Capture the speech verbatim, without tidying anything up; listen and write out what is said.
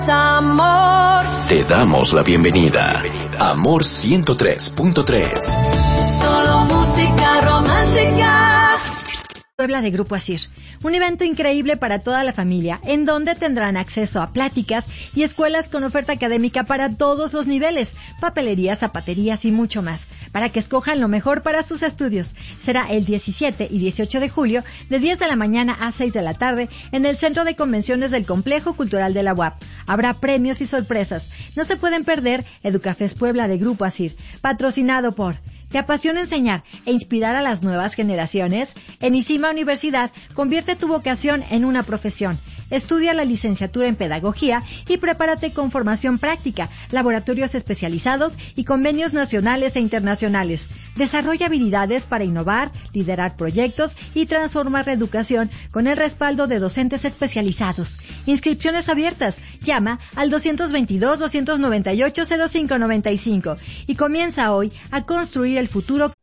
Amor. Te damos la bienvenida. Amor ciento tres punto tres. Solo música romántica. Puebla de Grupo Asir, un evento increíble para toda la familia, en donde tendrán acceso a pláticas y escuelas con oferta académica para todos los niveles, papelerías, zapaterías y mucho más, para que escojan lo mejor para sus estudios. Será el diecisiete y dieciocho de julio, de diez de la mañana a seis de la tarde, en el Centro de Convenciones del Complejo Cultural de la U A P. Habrá premios y sorpresas. No se pueden perder Educafest Puebla de Grupo Asir, patrocinado por... ¿Te apasiona enseñar e inspirar a las nuevas generaciones? En ISIMA Universidad, convierte tu vocación en una profesión. Estudia la licenciatura en Pedagogía y prepárate con formación práctica, laboratorios especializados y convenios nacionales e internacionales. Desarrolla habilidades para innovar, liderar proyectos y transformar la educación con el respaldo de docentes especializados. Inscripciones abiertas. Llama al dos veintidós, doscientos noventa y ocho, cero cinco noventa y cinco y comienza hoy a construir el futuro